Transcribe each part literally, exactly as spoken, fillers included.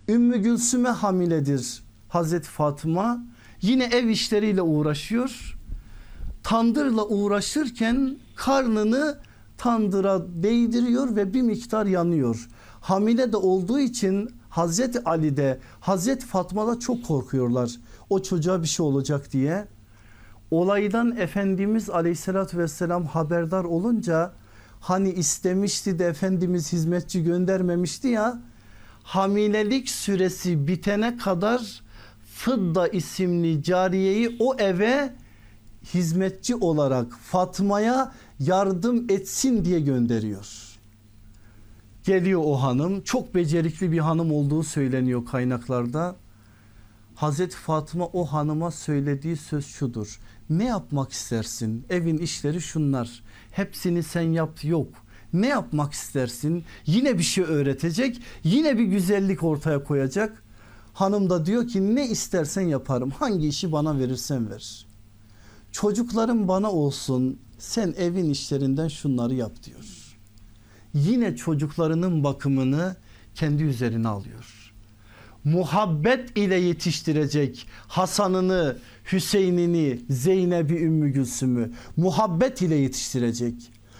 Ümmü Gülsüm'e hamiledir Hazreti Fatıma. Yine ev işleriyle uğraşıyor. Tandırla uğraşırken karnını tandıra değdiriyor ve bir miktar yanıyor. Hamile de olduğu için Hazreti Ali de Hazreti Fatma da çok korkuyorlar. O çocuğa bir şey olacak diye. Olaydan Efendimiz Aleyhisselatü Vesselam haberdar olunca, hani istemişti de Efendimiz hizmetçi göndermemişti ya, hamilelik süresi bitene kadar Fıdda isimli cariyeyi o eve hizmetçi olarak Fatma'ya yardım etsin diye gönderiyor. Geliyor o hanım, çok becerikli bir hanım olduğu söyleniyor kaynaklarda. Hazreti Fatıma o hanıma söylediği söz şudur: ne yapmak istersin? Evin işleri şunlar, hepsini sen yap. Yok, ne yapmak istersin? Yine bir şey öğretecek, yine bir güzellik ortaya koyacak. Hanım da diyor ki ne istersen yaparım, hangi işi bana verirsen ver. Çocuklarım bana olsun, sen evin işlerinden şunları yap diyor. Yine çocuklarının bakımını kendi üzerine alıyor. Muhabbet ile yetiştirecek Hasan'ını, Hüseyin'ini, Zeynep'i, Ümmü Gülsüm'ü muhabbet ile yetiştirecek.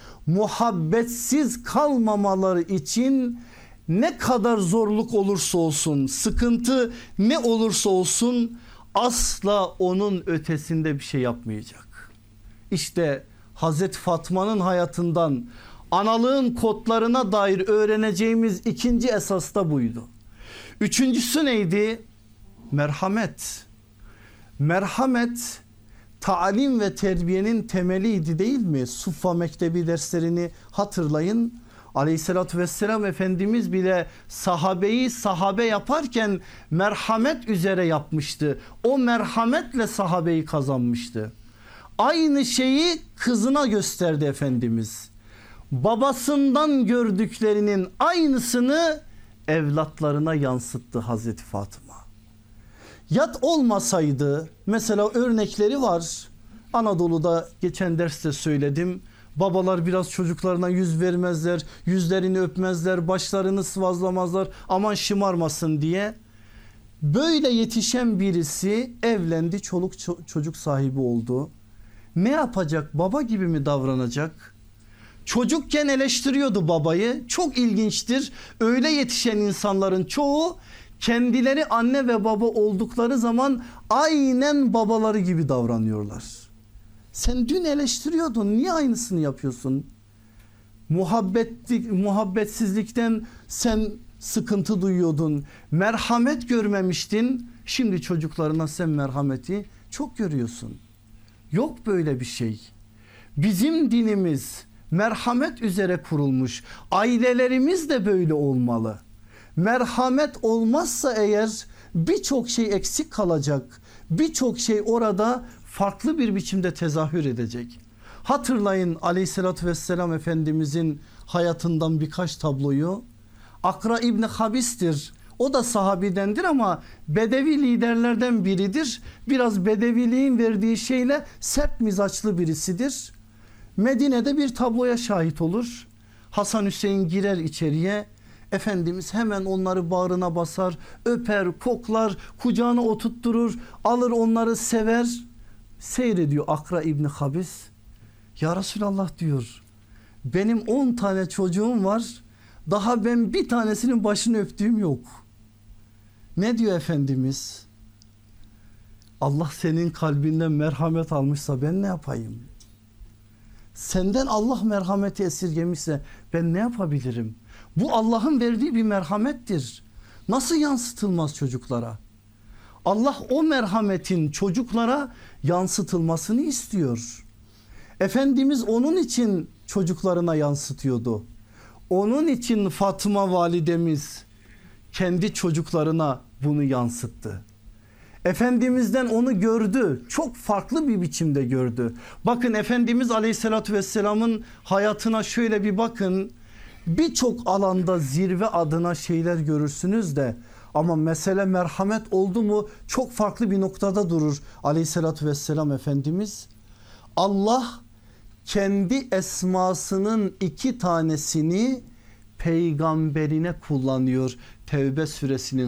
Muhabbetsiz kalmamaları için ne kadar zorluk olursa olsun, sıkıntı ne olursa olsun asla onun ötesinde bir şey yapmayacak. İşte Hazreti Fatma'nın hayatından analığın kodlarına dair öğreneceğimiz ikinci esas da buydu. Üçüncüsü neydi? Merhamet. Merhamet talim ve terbiyenin temeliydi değil mi? Suffa Mektebi derslerini hatırlayın. Aleyhissalatü vesselam Efendimiz bile sahabeyi sahabe yaparken merhamet üzere yapmıştı. O merhametle sahabeyi kazanmıştı. Aynı şeyi kızına gösterdi Efendimiz. Babasından gördüklerinin aynısını evlatlarına yansıttı Hazreti Fatıma. Yat olmasaydı, mesela örnekleri var. Anadolu'da geçen derste söyledim. Babalar biraz çocuklarına yüz vermezler, yüzlerini öpmezler, başlarını sıvazlamazlar, aman şımarmasın diye. Böyle yetişen birisi evlendi, çoluk çocuk sahibi oldu. Ne yapacak? Baba gibi mi davranacak? Çocukken eleştiriyordu babayı. Çok ilginçtir. Öyle yetişen insanların çoğu kendileri anne ve baba oldukları zaman aynen babaları gibi davranıyorlar. Sen dün eleştiriyordun, niye aynısını yapıyorsun? Muhabbetlik, muhabbetsizlikten sen sıkıntı duyuyordun. Merhamet görmemiştin. Şimdi çocuklarına sen merhameti çok görüyorsun. Yok böyle bir şey. Bizim dinimiz merhamet üzere kurulmuş. Ailelerimiz de böyle olmalı. Merhamet olmazsa eğer birçok şey eksik kalacak. Birçok şey orada farklı bir biçimde tezahür edecek. Hatırlayın Aleyhisselatü Vesselam Efendimizin hayatından birkaç tabloyu. Akra İbni Habis'tir. O da sahabidendir ama Bedevi liderlerden biridir. Biraz Bedeviliğin verdiği şeyle sert mizaçlı birisidir. Medine'de bir tabloya şahit olur. Hasan Hüseyin girer içeriye. Efendimiz hemen onları bağrına basar, öper, koklar, kucağına oturtturur, alır onları sever. Seyrediyor Akra İbni Habis. Ya Resulallah diyor, benim on tane çocuğum var, daha ben bir tanesinin başını öptüğüm yok. Ne diyor Efendimiz? Allah senin kalbinden merhamet almışsa ben ne yapayım? Senden Allah merhameti esirgemişse ben ne yapabilirim? Bu Allah'ın verdiği bir merhamettir. Nasıl yansıtılmaz çocuklara? Allah o merhametin çocuklara yansıtılmasını istiyor. Efendimiz onun için çocuklarına yansıtıyordu. Onun için Fatıma validemiz kendi çocuklarına bunu yansıttı. Efendimizden onu gördü. Çok farklı bir biçimde gördü. Bakın Efendimiz Aleyhisselatü Vesselam'ın hayatına şöyle bir bakın. Birçok alanda zirve adına şeyler görürsünüz de ama mesele merhamet oldu mu çok farklı bir noktada durur Aleyhisselatü Vesselam Efendimiz. Allah kendi esmasının iki tanesini peygamberine kullanıyor. Tevbe suresinin